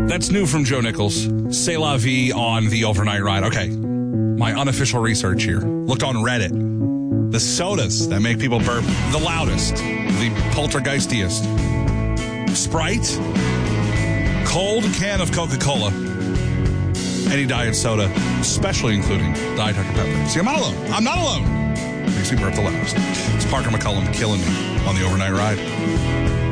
That's new from Joe Nichols. C'est la vie on the overnight ride. Okay, my unofficial research here. Looked on Reddit. The sodas that make people burp the loudest, the poltergeistiest. Sprite, cold can of Coca-Cola, any diet soda, especially including Diet Dr. Pepper. See, I'm not alone. I'm not alone. Makes me burp the loudest. It's Parker McCullum killing me on the overnight ride.